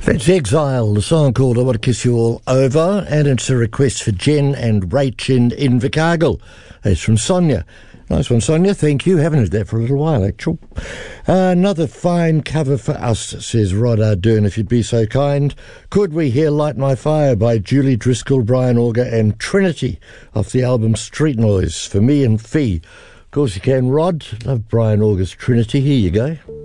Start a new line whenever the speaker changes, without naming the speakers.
It's Exile, the song called I Want to Kiss You All Over, and it's a request for Jen and Rach in Invercargill. It's from Sonia. Nice one, Sonia. Thank you. Haven't heard that for a little while, actually. Another fine cover for us, says Rod Ardern, if you'd be so kind. Could we hear Light My Fire by Julie Driscoll, Brian Auger and Trinity off the album Street Noise for me and Fee? Of course you can, Rod. Love Brian Auger's Trinity. Here you go.